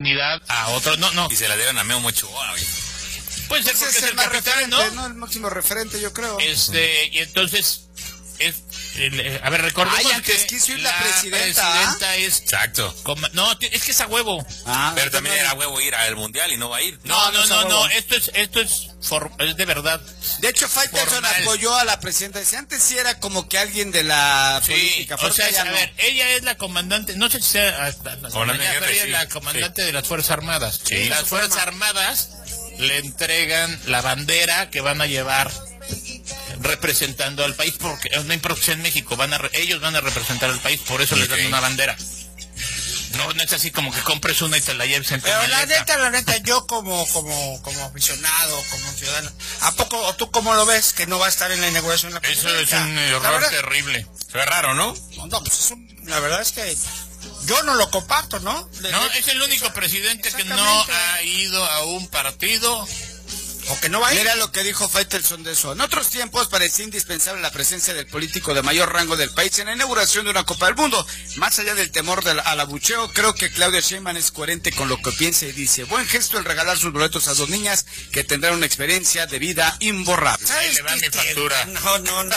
oportunidad a otro. No. Y se la dieron a Memo Ochoa, güey. Puede ser porque es el más capitán, referente, ¿no? El máximo referente, yo creo. Y entonces, a ver, recordemos antes que quiso ir la presidenta es... Exacto. No, es que es a huevo. Pero también era huevo ir al Mundial y no va a ir. No, esto es de verdad. De hecho, Faitelson apoyó a la presidenta. Decía, antes sí era como que alguien de la política. O sea, a ver, ella es la comandante, no sé si sea pero ella es la comandante de las Fuerzas Armadas. Sí. Las Fuerzas Armadas le entregan la bandera que van a llevar representando al país, porque no importa que sea en México, ellos van a representar al país, por eso les dan una bandera. No es así como que compres una y te la lleves en tu Pero maleta. la neta, yo como aficionado, como ciudadano, ¿a poco tú cómo lo ves que no va a estar en la inauguración de la Eso presidenta? es un error terrible. Fue raro, ¿no? No, pues la verdad es que yo no lo comparto, ¿no? No, es el único presidente que no ha ido a un partido. O que no va a ir. Mira lo que dijo Faitelson de eso. En otros tiempos parecía indispensable la presencia del político de mayor rango del país en la inauguración de una Copa del Mundo. Más allá del temor al abucheo, creo que Claudia Sheinbaum es coherente con lo que piensa y dice: buen gesto el regalar sus boletos a dos niñas que tendrán una experiencia de vida imborrable. Ahí le va mi factura. No.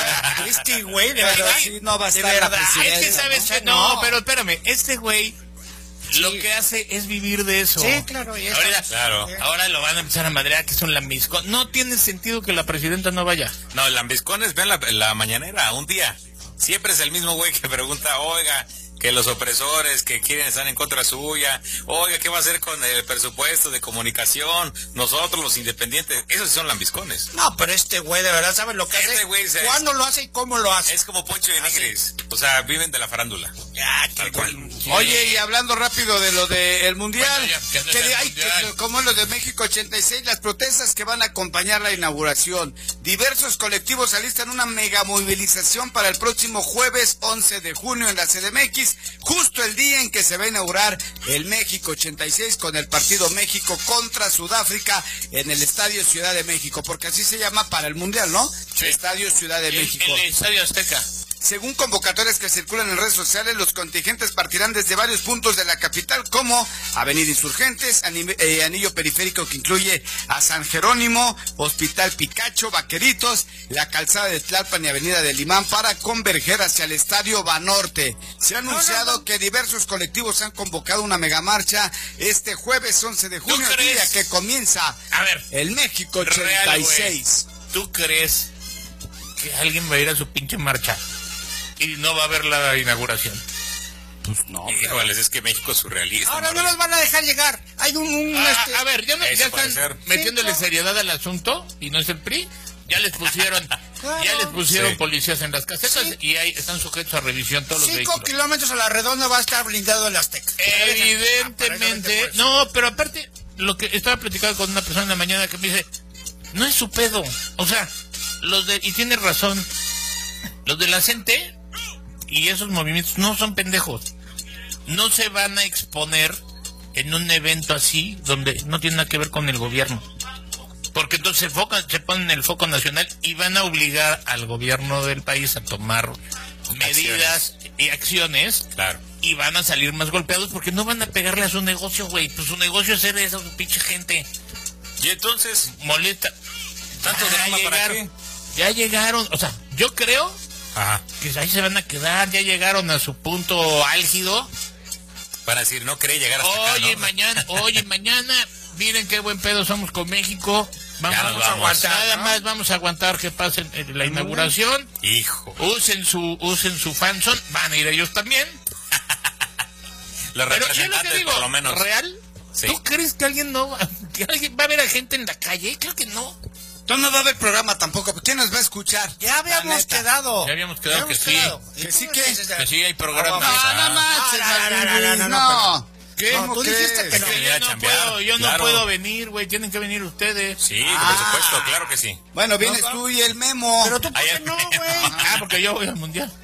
Este güey, de verdad. Sí, no va a estar de la verdad. presidenta. Es que sabes que no, pero espérame, este güey lo que hace es vivir de eso. Sí, claro. Y ahora lo van a empezar a madrear, que es un lambiscón. No tiene sentido que la presidenta no vaya. No, el lambiscones, vean la mañanera, un día. Siempre es el mismo güey que pregunta, oiga, que los opresores que quieren estar en contra suya, oiga, ¿qué va a hacer con el presupuesto de comunicación? Nosotros, los independientes, esos sí son lambiscones. No, pero este güey de verdad sabe lo que hace, güey cuándo lo hace y cómo lo hace. Es como Poncho de Nigris, o sea, viven de la farándula. Tal cual. Oye, y hablando rápido de lo del Mundial, Bueno, Mundial. como lo de México 86, las protestas que van a acompañar la inauguración. Diversos colectivos alistan una mega movilización para el próximo jueves 11 de junio en la CDMX, justo el día en que se va a inaugurar el México 86 con el partido México contra Sudáfrica en el Estadio Ciudad de México, porque así se llama para el Mundial, ¿no? Sí. Estadio Ciudad de México. El Estadio Azteca. Según convocatorias que circulan en redes sociales, los contingentes partirán desde varios puntos de la capital, como Avenida Insurgentes, Anillo Periférico, que incluye a San Jerónimo, Hospital Picacho, Vaqueritos, la Calzada de Tlalpan y Avenida del Imán, para converger hacia el Estadio Banorte. Se ha anunciado que diversos colectivos han convocado una megamarcha este jueves 11 de junio, el día que comienza el México 86. ¿Tú crees que alguien va a ir a su pinche marcha y no va a ver la inauguración? Pues no. Híjoles, es que México es surrealista. Ahora no los van a dejar llegar. Hay A ver, ya puede están ser. metiéndole seriedad al asunto y no es el PRI. Ya les pusieron, Sí. policías en las casetas y ahí están sujetos a revisión todos los 5 vehículos. kilómetros a la redonda va a estar blindado el Azteca. Evidentemente, no, pero aparte, lo que estaba platicando con una persona en la mañana que me dice, no es su pedo, o sea, y tiene razón, los de la CENTE y esos movimientos no son pendejos, no se van a exponer en un evento así donde no tiene nada que ver con el gobierno, porque entonces se ponen el foco nacional y van a obligar al gobierno del país a tomar medidas y acciones. Claro. Y van a salir más golpeados porque no van a pegarle a su negocio, güey. Pues su negocio es ser esa pinche gente. Y entonces, Molesta. ¿tanto drama para qué? Ya llegaron, o sea, yo creo que ahí se van a quedar, ya llegaron a su punto álgido. Para decir, no cree llegar hasta acá, ¿no? mañana, miren qué buen pedo somos con México. Vamos a aguantar, nada más vamos a aguantar que pasen la inauguración. Hijo. Usen su fanzone, van a ir ellos también. Los Pero yo lo representantes, que digo, por lo menos. ¿real? Sí. ¿Tú crees que alguien va a ver a gente en la calle? Creo que no. Entonces no va a haber programa tampoco. ¿Quién nos va a escuchar? Ya habíamos quedado. Ya habíamos quedado que sí. Que sí, Que sí hay programa. No manches, no. ¿Qué? No, tú dijiste que no. Yo no puedo venir, güey. Tienen que venir ustedes. Sí, por supuesto, claro que sí. Bueno, vienes tú y el Memo. Pero tú, ¿por qué no, güey? Porque yo voy al mundial.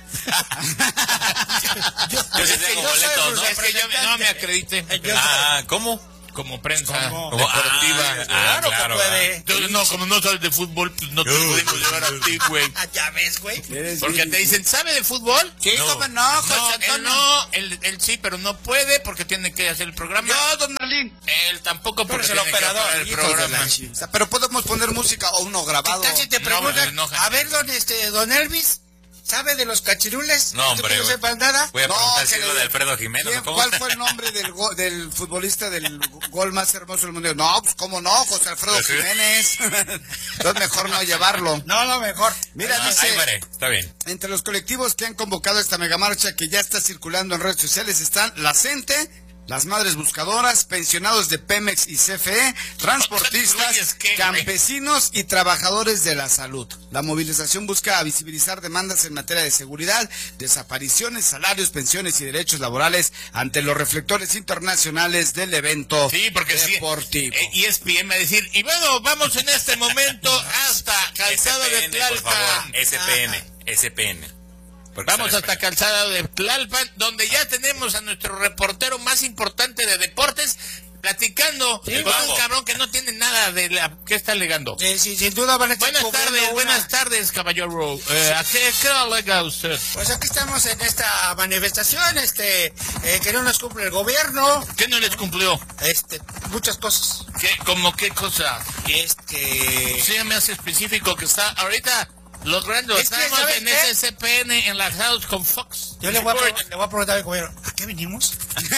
Yo sí tengo boletos, ¿no? Es que yo no me acredité. ¿Cómo? como prensa ¿Cómo? deportiva. Claro que puede. Entonces, no, como no sabes de fútbol, pues no te podemos llevar a ti, güey. Ya ves, güey. Porque te dicen, ¿sabe de fútbol? Sí, No. cómo no, José No, Antonio. él no, él sí, pero no puede porque tiene que hacer el programa. No, don Marlín. Él tampoco Tú porque eres el tiene que operador, hacer el Hijos de programa. la chi- O sea, pero podemos poner música o uno grabado. ¿Qué tal si te No, preguntan? pues, enojan. A ver, don Elvis, ¿sabe de los cachirules? No, hombre, ¿Tú no güey. sepas nada? Voy a No, preguntar que si es lo le- de Alfredo Jiménez. ¿Quién- ¿O cómo? ¿Cuál fue el nombre del futbolista del gol más hermoso del mundo? No, pues cómo no, José Alfredo Sí. Jiménez. Entonces mejor no llevarlo. No, mejor. Mira, Ah, dice, ahí veré, está bien. entre los colectivos que han convocado esta megamarcha que ya está circulando en redes sociales están la CENTE, las Madres Buscadoras, pensionados de Pemex y CFE, transportistas, Güeyes, ¿qué, güey? campesinos y trabajadores de la salud. La movilización busca visibilizar demandas en materia de seguridad, desapariciones, salarios, pensiones y derechos laborales ante los reflectores internacionales del evento Sí, porque deportivo. sí. ESPN va a decir, y bueno, vamos en este momento hasta Calzada de SPN, por favor. Tlalpan. SPN. Porque Vamos están hasta español. Calzada de Tlalpan, donde ya tenemos a nuestro reportero más importante de deportes platicando El con Babo. un cabrón que no tiene nada de la que está alegando. Sí, sin duda van a estar cubriendo Buenas tardes, caballero. ¿A qué alega usted? Pues aquí estamos en esta manifestación, que no nos cumple el gobierno, ¿Qué no les cumplió? muchas cosas. ¿Qué, como qué cosa? Sí, Sí, me hace específico que está ahorita logrando. Es que, Estamos ¿sabes en qué? SPN enlazados con Fox. yo le voy a preguntar al gobierno, ¿a qué venimos?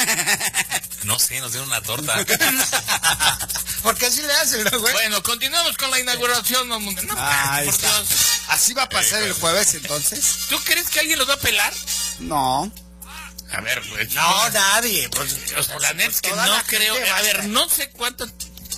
No sé, nos dieron una torta. Porque así le hacen, ¿no, güey? Bueno, continuamos con la inauguración. No, Ahí por está. Dios. ¿Así va a pasar el jueves entonces? ¿Tú crees que alguien los va a pelar? No. A ver, pues, No, nadie. Pues, o sea, la neta es que toda no la gente creo. va A a ver, estar. no sé cuántas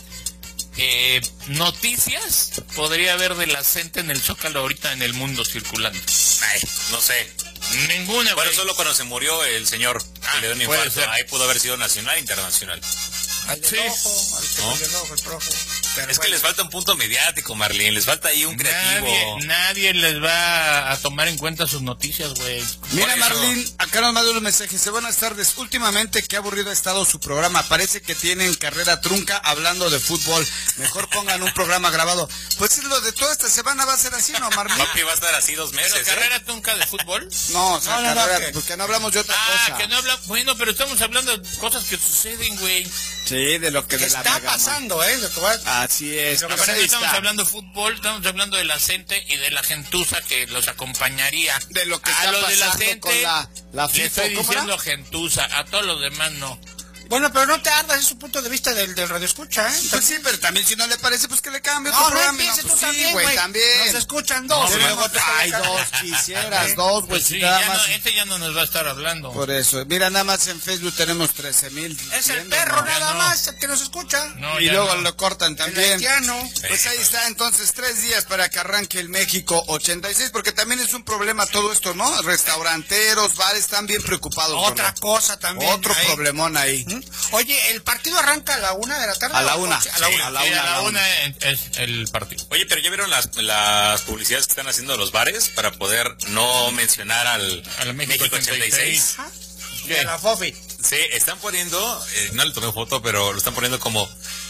noticias podría haber de la gente en el Zócalo ahorita en el mundo circulando. Ay, no sé. Ninguna, Bueno, güey. solo cuando se murió el señor que le dio un puede infarto, ser. ahí pudo haber sido nacional e internacional. Al del Sí. ojo, al que ¿No? del ojo, el profe. Pero Es que bueno. les falta un punto mediático, Marlene, les falta ahí un creativo. Nadie les va a tomar en cuenta sus noticias, güey. Mira, Por eso. Marlín, acá nos manda un mensaje. Dice, buenas tardes. Últimamente, qué aburrido ha estado su programa. Parece que tienen carrera trunca hablando de fútbol. Mejor pongan un programa grabado. Pues es lo de toda esta semana va a ser así, ¿no, Marlín? Papi va a estar así 2 meses. ¿Pero carrera trunca de fútbol? No, o sea, No, carrera, que- porque no hablamos de otra cosa. Que no habla. Bueno, pero estamos hablando de cosas que suceden, güey. Sí, de lo que ¿Qué de la está mega, pasando, lo que va... Así es. A Pues ver, no ahí estamos está. hablando de fútbol, estamos hablando de la gente y de la gentuza que los acompañaría. De lo que a está los de la pasando gente, con la le FIFA, estoy ¿cómo diciendo era? gentuza, a todos los demás no. Bueno, pero no te ardas, es su punto de vista del radio escucha, Pues sí, pero también si no le parece, pues que le cambie No, otro no programa. empieces Pues tú sí, también, güey, güey. también. Nos escuchan dos. No, y luego te Hay sale dos, cara. quisieras dos, güey, Pues si sí, nada ya más. no, este ya no nos va a estar hablando. Por eso, mira, nada más en Facebook tenemos 13,000. Es el viendo, perro ¿no? nada no. más el que nos escucha. No, Y ya luego no. lo cortan El también. haitiano. Pues ahí está, entonces 3 días para que arranque el México 86, porque también es un problema todo esto, ¿no? Restauranteros, bares están bien preocupados. Otra con cosa también. otro ahí. problemón ahí. ¿Mm? Oye, ¿el partido arranca a la 1 de la tarde? A la o 1. a la 1. A la Sí, 1, a la a la 1 es el partido. Oye, pero ¿ya vieron las publicidades que están haciendo los bares para poder no mencionar al México México 86? De la FOFI. Sí, están poniendo, no le tomé foto, pero lo están poniendo como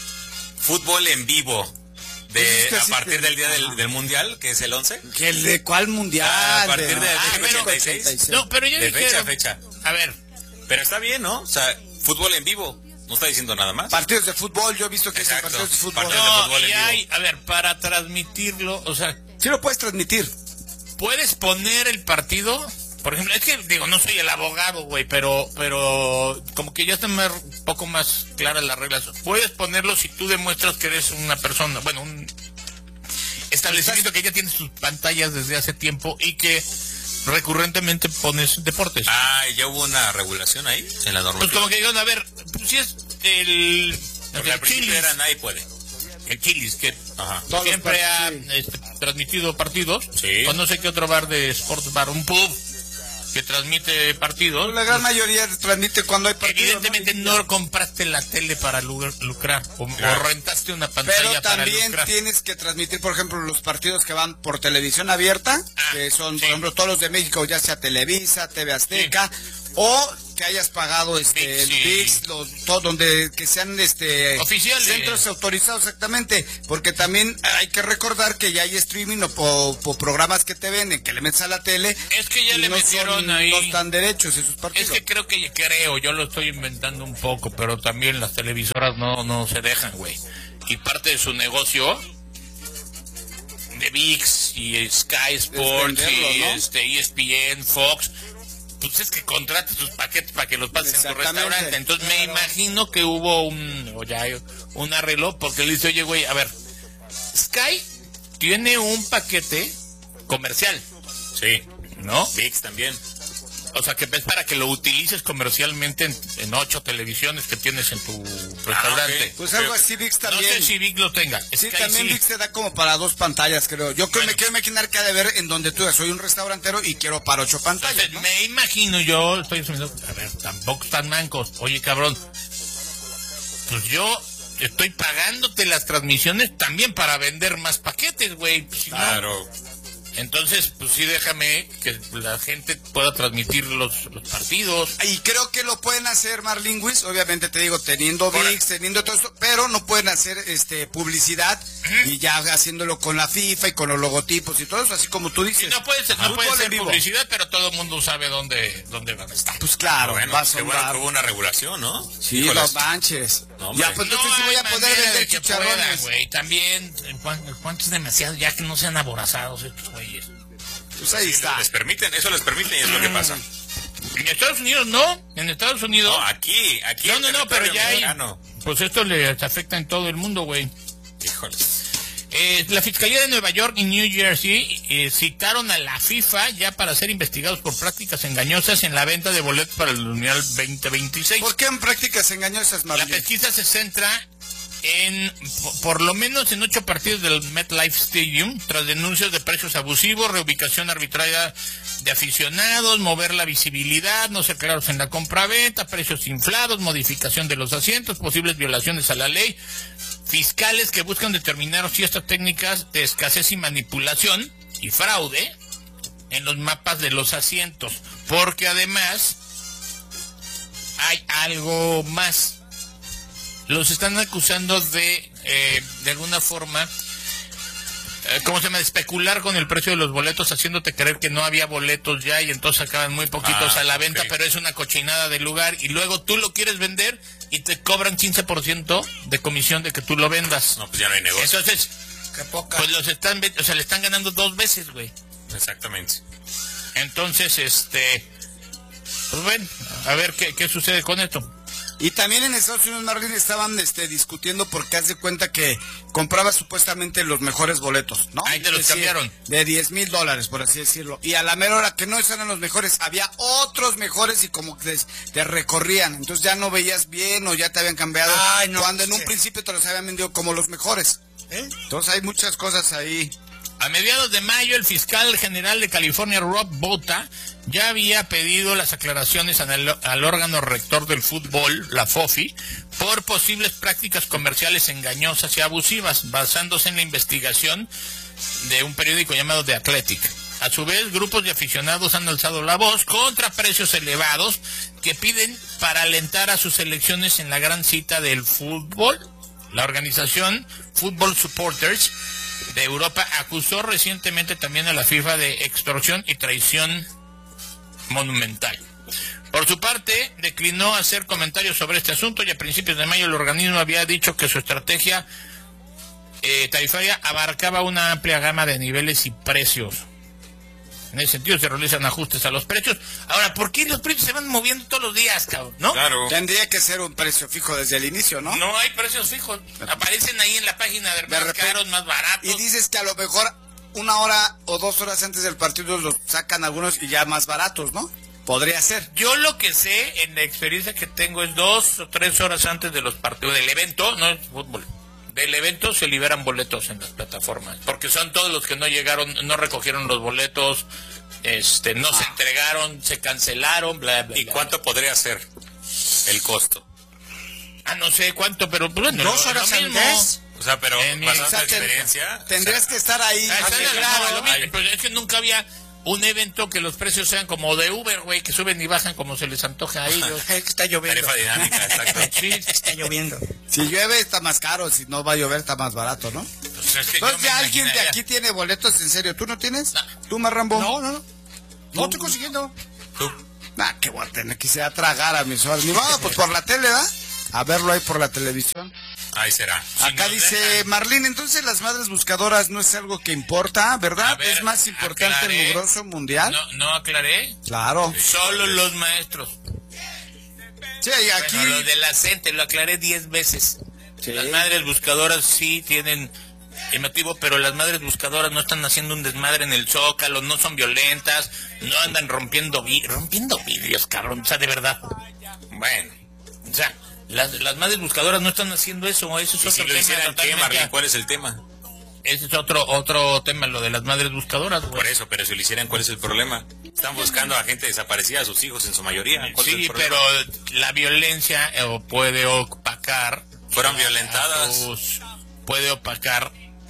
fútbol en vivo. Pues es que A sí partir que- del día Ajá. del Mundial, que es el 11. ¿Que el de cuál mundial? A partir de México 86. No, pero yo De dije... fecha a fecha. A ver, Pero está bien, ¿no? O sea, fútbol en vivo. No está diciendo nada más. Partidos de fútbol, yo he visto que dicen Exacto. partidos de fútbol. Partidos de no, fútbol en y vivo. hay... A ver, para transmitirlo, o sea, Sí lo puedes transmitir. puedes poner el partido... Por ejemplo, es que, digo, no soy el abogado, güey, pero como que ya están un poco más claras las reglas. Puedes ponerlo si tú demuestras que eres una persona, bueno, un establecimiento que ya tiene sus pantallas desde hace tiempo y que recurrentemente pones deportes. Ah, ¿ya hubo una regulación ahí en la Pues normativa? como que digan, a ver, pues si es el Porque al principio Chilis, era nadie puede. el Chilis, que Ajá. Todos siempre los ha partidos, transmitido partidos, Sí. o no sé qué otro bar de sports bar, un pub que transmite partidos. La gran mayoría transmite cuando hay partidos. Evidentemente no compraste la tele para lucrar o rentaste una Pero pantalla para también lucrar. tienes que transmitir, por ejemplo, los partidos que van por televisión abierta, que son, sí. por ejemplo, todos los de México, ya sea Televisa, TV Azteca, o que hayas pagado ViX, el sí. ViX, todo donde que sean oficiales, centros autorizados exactamente, porque también hay que recordar que ya hay streaming o programas que te venden, que le metes a la tele. Es que ya y le metieron ahí. No están derechos esos partidos. Es que creo, yo lo estoy inventando un poco, pero también las televisoras no se dejan, güey. Y parte de su negocio de ViX y Sky Sports venderlo, y ¿no? ESPN, Fox, pues es que contrates tus paquetes para que los pases en tu Exactamente. restaurante. Entonces me imagino que hubo un arreglo, porque le dice, oye, güey, a ver, Sky tiene un paquete comercial, Sí, ¿no? ViX también. O sea, que es para que lo utilices comercialmente en 8 televisiones que tienes en tu restaurante. ok. Pues algo así ViX No también. sé si ViX lo tenga. Sí, Sky también sí. ViX te da como para 2 pantallas, creo. Yo creo, Bueno. me quiero imaginar que ha de ver en donde tú digas, soy un restaurantero y quiero para 8 pantallas, Entonces, ¿no? me imagino, yo estoy asumiendo, a ver, tampoco están mancos. Oye, cabrón, pues yo estoy pagándote las transmisiones también para vender más paquetes, güey. Pues, si no, Claro. entonces, pues sí, déjame que la gente pueda transmitir los partidos. Y creo que lo pueden hacer Marlingüis, obviamente te digo, teniendo Ahora. ViX, teniendo todo esto, pero no pueden hacer publicidad y ya haciéndolo con la FIFA y con los logotipos y todo eso, así como tú dices. Y no puede Fútbol ser en vivo. publicidad, pero todo el mundo sabe dónde van a estar. Pues claro, Bueno, vas a qué bueno sobrar. que hubo una regulación, ¿no? Sí, Híjoles. los manches. No, hombre. Ya, pues entonces sí voy a poder manera vender de que chicharrones. puedan, güey. También, ¿cuánto es demasiado? Ya que no sean aborazados estos güeyes. Pues ahí Sí, está. les permiten, eso les permiten y es lo que pasa. En Estados Unidos no, en Estados Unidos. No, aquí No, en no, pero territorio ya hay. mexicano. Pues esto les afecta en todo el mundo, güey. Híjole. La Fiscalía de Nueva York y New Jersey citaron a la FIFA ya para ser investigados por prácticas engañosas en la venta de boletos para el Mundial 2026. ¿Por qué en prácticas engañosas, La Marlingüis? pesquisa se centra por lo menos en 8 partidos del MetLife Stadium, tras denuncias de precios abusivos, reubicación arbitraria de aficionados, mover la visibilidad, no ser claros en la compraventa, precios inflados, modificación de los asientos, posibles violaciones a la ley, fiscales que buscan determinar si estas técnicas de escasez y manipulación y fraude en los mapas de los asientos, porque además hay algo más. Los están acusando de alguna forma, ¿cómo se llama? De especular con el precio de los boletos, haciéndote creer que no había boletos ya y entonces sacaban muy poquitos a la venta, ok. pero es una cochinada del lugar y luego tú lo quieres vender y te cobran 15% de comisión de que tú lo vendas. No, pues ya no hay negocio. Entonces, Qué poca. pues le están ganando 2 veces, güey. Exactamente. Entonces, pues bueno, a ver qué sucede con esto. Y también en Estados Unidos, Marlin, estaban discutiendo porque haz de cuenta que compraba supuestamente los mejores boletos, ¿no? Ahí te los Es decir, cambiaron. De $10,000, por así decirlo. Y a la mera hora que no eran los mejores, había otros mejores y como que te recorrían. Entonces ya no veías bien o ya te habían cambiado. Ay, no, cuando en sí. un principio te los habían vendido como los mejores. Entonces hay muchas cosas ahí. A mediados de mayo, el fiscal general de California, Rob Bota, ya había pedido las aclaraciones al órgano rector del fútbol, la FOFI, por posibles prácticas comerciales engañosas y abusivas, basándose en la investigación de un periódico llamado The Athletic. A su vez, grupos de aficionados han alzado la voz contra precios elevados que piden para alentar a sus selecciones en la gran cita del fútbol. La organización Football Supporters de Europa acusó recientemente también a la FIFA de extorsión y traición monumental. Por su parte, declinó hacer comentarios sobre este asunto y a principios de mayo el organismo había dicho que su estrategia tarifaria abarcaba una amplia gama de niveles y precios. En ese sentido se realizan ajustes a los precios. Ahora, ¿por qué los precios se van moviendo todos los días, cabrón? ¿No? Claro. Tendría que ser un precio fijo desde el inicio, ¿no? No hay precios fijos. Aparecen ahí en la página de más repente. caros, más baratos. Y dices que a lo mejor 1 hora o 2 horas antes del partido los sacan algunos y ya más baratos, ¿no? Podría ser. Yo lo que sé, en la experiencia que tengo, es 2 o 3 horas antes de los partidos, del evento, no es fútbol, del evento se liberan boletos en las plataformas, porque son todos los que no llegaron, no recogieron los boletos, no se entregaron, se cancelaron, bla, bla, ¿Y bla. cuánto podría ser el costo? No sé cuánto, pero bueno, 2 horas lo mismo. antes. O sea, pero En mi basado en tu exacto, experiencia... Tendrías que estar ahí. Ah, está Sí, en el- claro. no, lo mismo, pues es que nunca había un evento que los precios sean como de Uber, güey, que suben y bajan como se les antoja a ellos. Es que está lloviendo. Tarifa dinámica, exacto. Sí, Está lloviendo. Si llueve está más caro, si no va a llover está más barato, ¿no? pues es que yo Entonces me ya alguien de imaginaría- aquí tiene boletos, en serio. ¿Tú no tienes? No. ¿Tú, Marrambo? No estoy consiguiendo. Tú. Nah, que voy a tener que se a tragar a mis horas. Ni va, pues por la tele, ¿va? A verlo ahí por la televisión. Ahí será. Acá nos dice dejan. Marlene, entonces las madres buscadoras no es algo que importa, ¿verdad? A ver, Es más importante aclaré. el mugroso mundial. No aclaré. Claro. Solo los maestros. Sí, y aquí... Bueno, lo de la CENTE lo aclaré 10 veces. Sí. Las madres buscadoras sí tienen el motivo, pero las madres buscadoras no están haciendo un desmadre en el Zócalo, no son violentas, no andan rompiendo vidrios, cabrón, o sea, de verdad. Bueno. O sea, las madres buscadoras no están haciendo eso, eso es ¿Y si otro lo tema hicieran qué, totalmente. Marlene? ¿Cuál es el tema? Ese es otro tema, lo de las madres buscadoras, güey. Por eso, pero si lo hicieran, ¿cuál es el problema? Están buscando a gente desaparecida, a sus hijos en su mayoría. ¿Cuál es el Sí, problema? pero la violencia puede opacar. Fueron violentadas. Puede opacar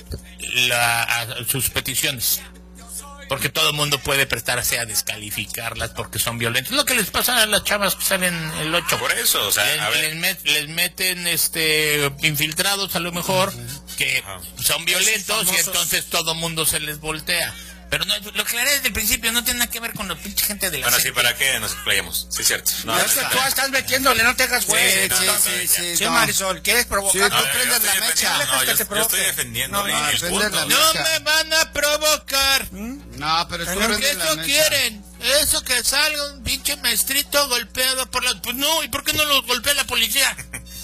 a sus peticiones. Porque todo el mundo puede prestarse a descalificarlas porque son violentas. Lo que les pasa a las chavas que salen el 8. Por eso, o sea, a ver. Les meten infiltrados a lo mejor que Ajá. son violentos y famosos. entonces todo el mundo se les voltea. Pero no, lo aclaré desde el principio, no tiene nada que ver con la pinche gente de la Bueno, sí, CENTE. ¿para qué nos explayamos? Sí, es cierto. No, Es que no, tú estás metiéndole, no te hagas güey. Sí, no. Marisol, ¿quieres provocar? Sí, no, tú yo prendes estoy la defendiendo- mecha. No, que te yo provoque. estoy defendiendo No, el prende punto. la No mecha. me van a provocar. No, pero tú Porque prendes la eso mecha. quieren. Eso que salga un pinche maestrito golpeado por la... Pues no, ¿y por qué no lo golpea la policía?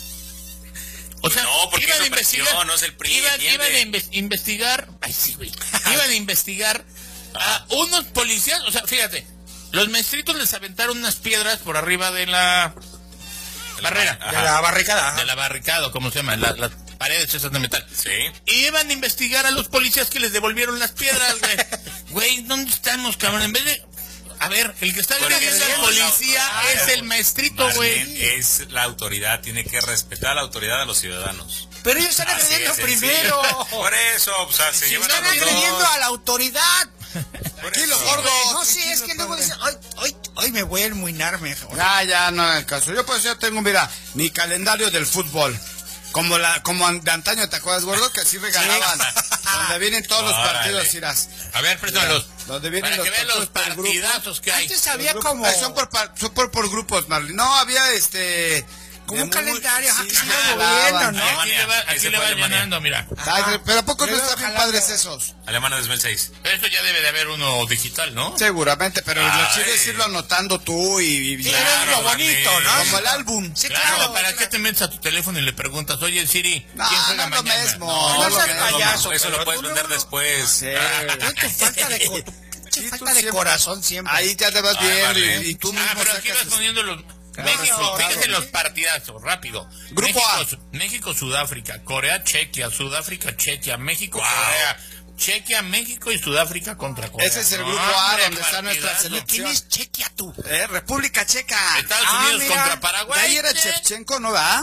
O sea, No, porque iban es a opresión, investigar... no es el PRI, Iban entiende. a investigar... Ay, sí, güey. Iban a investigar a unos policías... O sea, fíjate, los maestritos les aventaron unas piedras por arriba de la barrera. Ajá. De la barricada. De la barricada, ¿cómo se llama? Las paredes esas de metal. Sí. Y iban a investigar a los policías que les devolvieron las piedras, güey. Güey, ¿dónde estamos, cabrón? En vez de... A ver, el que está Porque agrediendo al somos policía la- es el maestrito, Marlene, güey. es la autoridad, tiene que respetar la autoridad de los ciudadanos. Pero ellos están Así agrediendo de sencillo. primero. Por eso, o sea, se llevan Están a los dos. agrediendo a la autoridad. Tranquilo, eso. gordo. No, sí, es que luego dicen, hoy me voy a enmuinarme. Ya, no es el caso. Yo pues yo tengo, mira, mi calendario del fútbol. Como de antaño, ¿te acuerdas, gordo? Que así regalaban. Donde vienen todos los Órale. partidos, irás. A ver, préstamelos. Donde vienen Para que vean los partidos por grupo. partidazos que hay. Antes había Los como... grupos, son por grupos, Marlene. No, había Como un de muy- calendario, ajá, sí, que se iba jalaban. moviendo, ¿no? Aquí le va, Ahí aquí se le fue va Alemania. llenando, mira. Ay, pero ¿a poco no Luego están bien jalando. padres esos? Alemania 2006. Esto ya debe de haber uno digital, ¿no? Seguramente, pero lo Ay. chido es irlo anotando tú y Sí, Claro, es lo bonito, Marlene. ¿no? como el álbum. Sí, Claro, claro. ¿para qué te metes a tu teléfono y le preguntas, oye, Siri, No, ¿quién juega no es lo mañana? mismo. No lo seas mismo. payaso. Eso pero lo puedes tú vender no- después. Sí. Tu falta de, tu Sí, tú falta de siempre- corazón siempre. Ahí ya te vas Ay, viendo Marlene. y tú mismo Pero aquí sacas vas poniendo los... Claro, México, claro. fíjense los partidazos, rápido. Grupo A. México, Sudáfrica, Corea, Chequia, Sudáfrica, Chequia, México, Wow. Corea, Chequia, México y Sudáfrica contra Corea. Ese es el No, grupo A, hombre, donde está nuestra partidazo. selección. ¿Quién es Chequia tú? República Checa. Estados Ah, Unidos mira. contra De Paraguay. ahí era Shevchenko, ¿no va?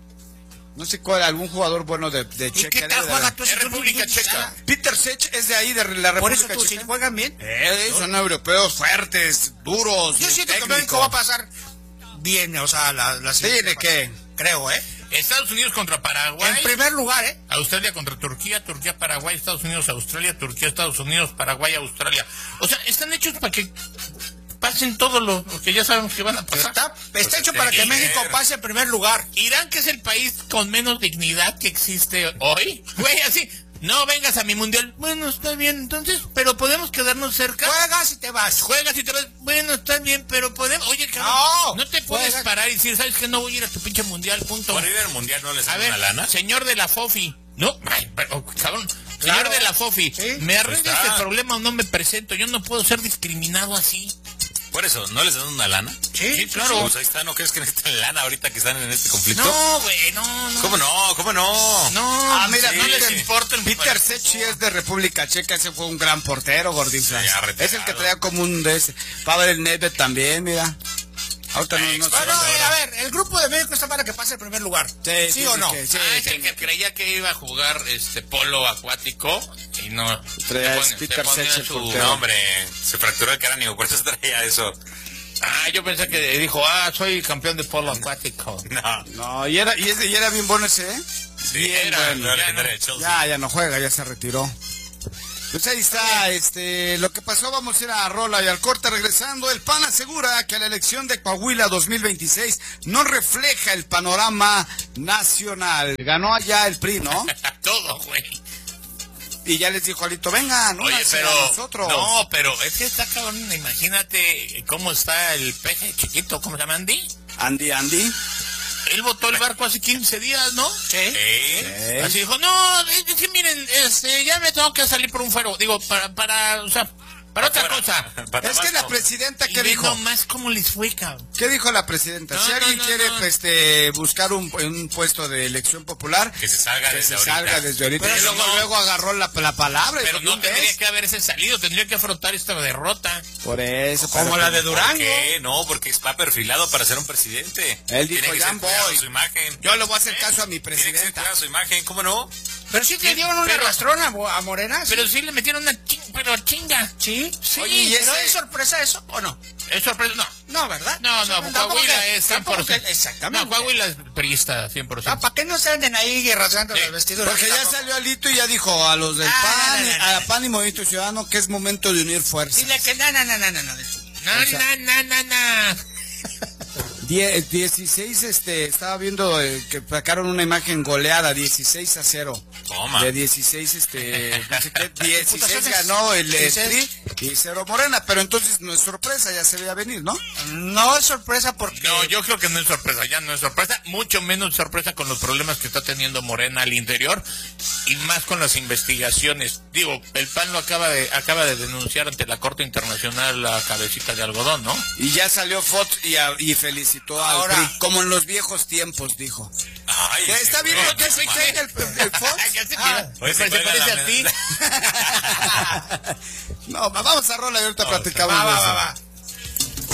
No sé cuál, algún jugador bueno de ¿Y Checa. qué debe tal de juega haber. tú? Es República Checa. Peter Sech es de ahí, de la Por República eso tú, si Checa. juegan bien. Son europeos fuertes, duros. Yo bien siento que técnicos. México va a pasar bien, o sea, la Tiene que. Creo, ¿eh? Estados Unidos contra Paraguay. En primer lugar, ¿eh? Australia contra Turquía, Turquía, Paraguay, Estados Unidos, Australia, Turquía, Estados Unidos, Paraguay, Australia. O sea, están hechos para que pasen todo lo que ya sabemos que van a pasar. Está hecho para que tiene que México ver. pase en primer lugar. Irán, que es el país con menos dignidad que existe hoy. Güey, así, no vengas a mi mundial. Bueno, está bien, entonces, pero podemos quedarnos cerca. Juegas y te vas. Juegas y te vas. Bueno, está bien, pero podemos. Oye, cabrón, No, no te puedes juegas. parar y decir, ¿sabes qué? No voy a ir a tu pinche mundial, punto. Por ir al mundial no les A dan ver, una lana. señor de la FOFI. No, ay, pero, cabrón. Claro. Señor de la FOFI, Sí. me arregla Pues está. este problema o no me presento. Yo no puedo ser discriminado así. Por eso, ¿no les dan una lana? Sí, claro. Pues ahí está, ¿no crees que necesitan lana ahorita que están en este conflicto? No, güey, no. ¿Cómo no? ¿Cómo no? No, Mira, no les importa el Peter Sech sí es de República Checa, ese fue un gran portero, Gordín Flas. ya retirado. Es el que traía como un de ese. Pavel Nedved también, mira. Ahorita no No, a ver, el grupo de México está para que pase el primer lugar. ¿Sí o no? Sí, Es el que creía que iba a jugar polo acuático y no. Traía se Peter ponía Sech, el su- portero. No, hombre, se fracturó el cráneo, por eso traía eso. Yo pensé que dijo, soy campeón de polo acuático. No, No, y era bien bueno ese, ¿eh? sí, Bien era bueno. la Ya legendaria de Chelsea. Ya no juega, ya se retiró. Pues ahí está, lo que pasó. Vamos a ir a rola y al corte. Regresando, el PAN asegura que la elección de Coahuila 2026 no refleja el panorama nacional. Ganó allá el PRI, ¿no? Todo, güey. Y ya les dijo Alito, vengan, Oye, únanse pero. a nosotros. No, pero es que está cabrón. Imagínate cómo está el peje chiquito, ¿cómo se llama Andy? Andy. Él botó el barco hace 15 días, ¿no? Sí. Así dijo, no, es que miren, ya me tengo que salir por un fuero. Digo, para otra cosa. Es que la presidenta, Y ¿qué ve dijo? nomás cómo les fue, cabrón. ¿Qué dijo la presidenta? No, Si alguien no, quiere no. buscar un puesto de elección popular, Que se salga que desde se ahorita. salga desde ahorita. Pero Y no. luego agarró la palabra. Pero y no dijo, tendría ¿ves? que haberse salido, tendría que afrontar esta derrota. Por eso. Como pero- la de ¿Por Durango. qué? No, porque está perfilado para ser un presidente. Él dijo, Tiene que ya ser cuidado voy. su imagen. Yo le voy a hacer caso a mi Tiene que ser presidenta. cuidado su imagen, ¿cómo no? Pero sí te dieron una pero- rastrona a Morena. ¿sí? Pero sí le metieron una chinga. Sí. Oye, ¿y ¿pero ese- es sorpresa eso o no? Es sorpresa, no. No, ¿verdad? No, Tampoco Coahuila que- es tampoco 100%. que- Exactamente. No, Coahuila es priista 100%. ¿Para qué no se anden ahí rasgando Sí. las vestiduras? Porque ya salió Alito y ya dijo a los del Ah, PAN, no, no, no. a PAN y Movimiento Ciudadano que es momento de unir fuerzas. Dile que no. No. 16, estaba viendo que sacaron una imagen goleada, 16-0. Toma. De 16, no sé qué, 16 Diputaciones. ganó el 16. PRI y 0 Morena, pero entonces no es sorpresa, ya se veía venir, ¿no? No es sorpresa porque... No, yo creo que no es sorpresa, ya no es sorpresa, mucho menos sorpresa con los problemas que está teniendo Morena al interior y más con las investigaciones. Digo, el PAN lo acaba de denunciar ante la Corte Internacional la cabecita de algodón, ¿no? Y ya salió Fox y felicitó al Ahora- PRI, como en los viejos tiempos, dijo. Ay, ¿Ya está bien lo que hace el Fox? Ya se Oye, se parece a ti. No, vamos a rola y ahorita Vamos, platicamos. Va, de va, eso. va, va.